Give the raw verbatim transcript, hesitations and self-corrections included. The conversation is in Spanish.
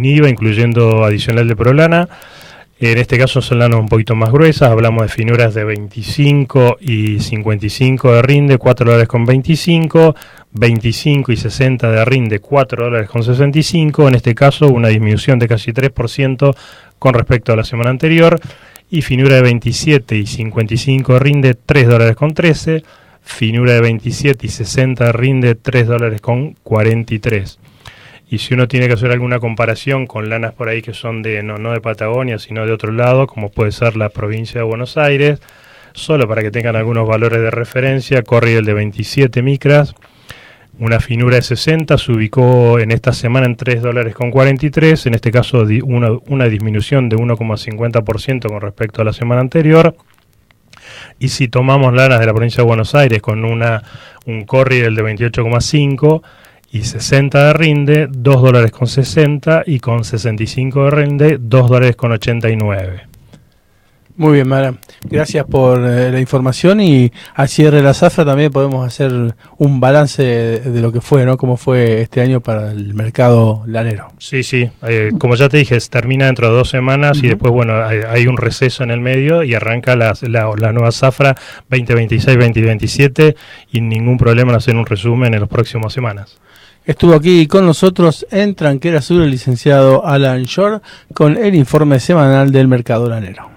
I V A, incluyendo adicional de Prolana. En este caso son lanas un poquito más gruesas, hablamos de finuras de veinticinco y cincuenta y cinco de rinde, cuatro dólares con veinticinco, veinticinco y sesenta de rinde, cuatro dólares con sesenta y cinco, en este caso una disminución de casi tres por ciento con respecto a la semana anterior, y finura de veintisiete y cincuenta y cinco de rinde, tres dólares con trece, finura de veintisiete y sesenta de rinde, tres dólares con cuarenta y tres. Y si uno tiene que hacer alguna comparación con lanas por ahí que son de no, no de Patagonia, sino de otro lado, como puede ser la provincia de Buenos Aires, solo para que tengan algunos valores de referencia, Corriel de veintisiete micras, una finura de sesenta, se ubicó en esta semana en tres dólares con cuarenta y tres, en este caso di, una, una disminución de uno coma cincuenta por ciento con respecto a la semana anterior. Y si tomamos lanas de la provincia de Buenos Aires con una un Corriel de veintiocho coma cinco, y sesenta de rinde, dos dólares con sesenta, y con sesenta y cinco de rinde, dos dólares con ochenta y nueve. Muy bien, Mara. Gracias por eh, la información, y al cierre de la zafra también podemos hacer un balance de, de lo que fue, ¿no? Cómo fue este año para el mercado lanero. Sí, sí. Eh, como ya te dije, termina dentro de dos semanas uh-huh. y después, bueno, hay, hay un receso en el medio y arranca la, la, la nueva zafra veinte veintiséis veinte veintisiete y ningún problema en hacer un resumen en las próximas semanas. Estuvo aquí con nosotros en Tranquera Sur el licenciado Alan Shore con el informe semanal del mercado lanero.